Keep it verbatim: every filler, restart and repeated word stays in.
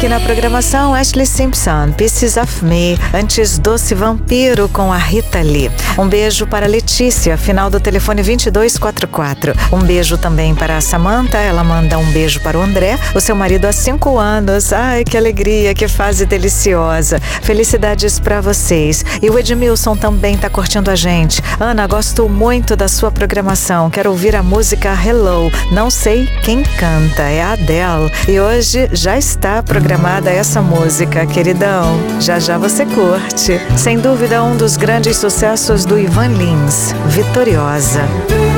aqui na programação, Ashlee Simpson, Pieces of Me. Antes, Doce Vampiro com a Rita Lee. Um beijo para Letícia, final do telefone vinte e dois quarenta e quatro. Um beijo também para a Samantha, ela manda um beijo para o André, o seu marido há cinco anos. Ai, que alegria, que fase deliciosa. Felicidades para vocês. E o Edmilson também tá curtindo a gente. Ana, gosto muito da sua programação. Quero ouvir a música Hello. Não sei quem canta, é a Adele. E hoje já está programada essa música, queridão. Já já você curte. Sem dúvida, um dos grandes sucessos do Ivan Lins, Vitoriosa.